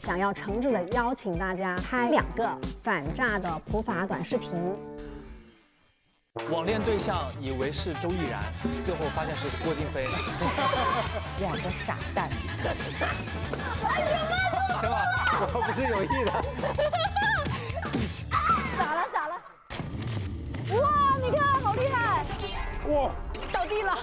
想要诚挚的邀请大家拍2个反诈的普法短视频。 网恋对象以为是周易然，最后发现是郭京飞。 2个傻蛋。 是吧？我不是有意的。 咋了？哇，你看，好厉害！ 哇， 倒地了。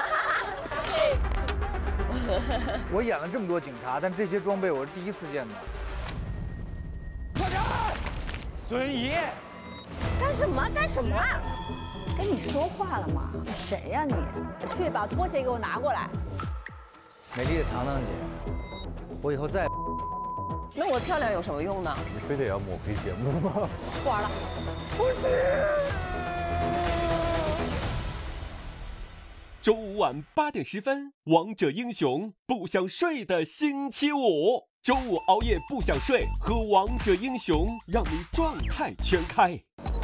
我演了这么多警察，但这些装备我是第一次见的。 快点！孙怡， 干什么啊？跟你说话了吗？谁呀你？去把拖鞋给我拿过来。 美丽的糖糖姐，我以后再…… 那我漂亮有什么用呢？ 你非得要抹黑节目吗？ 不玩了。 不行。 周五晚8点10分，《王者英雄不想睡的星期五》，周五熬夜不想睡，喝王者英雄让你状态全开。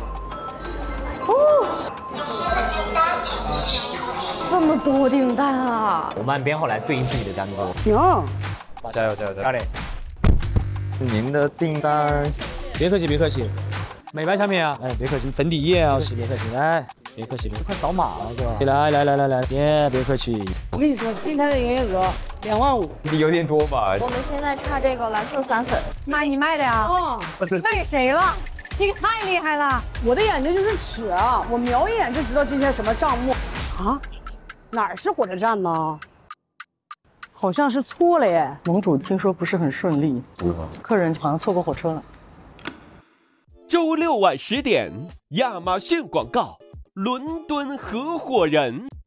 这么多订单啊！ 我们按编号来对应自己的单子。 行， 加油！大磊， 您的订单， 别客气，美白产品啊，哎，别客气，粉底液啊，别客气，来，别客气，快扫码了是吧？来，别客气。 我跟你说，今天的营业额2万5， 你有点多吧？ 我们现在差这个蓝色散粉。 妈，你卖的呀？哦，卖给谁了？这个太厉害了！ 我的眼睛就是尺啊，我瞄一眼就知道今天什么账目啊。哪儿是火车站呢？好像是错了耶。 盟主听说不是很顺利，客人好像错过火车了。 周6晚10点，亚马逊广告，伦敦合伙人。